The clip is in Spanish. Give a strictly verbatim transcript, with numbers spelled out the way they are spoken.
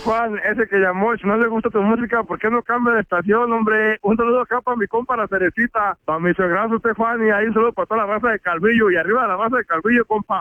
Juan, ese que llamó, si no le gusta tu música, ¿por qué no cambia de estación, hombre? Un saludo acá para mi compa la Cerecita, para mi suegrazo usted, Juan, y ahí un saludo para toda la raza de Calvillo, y arriba de la raza de Calvillo, compa.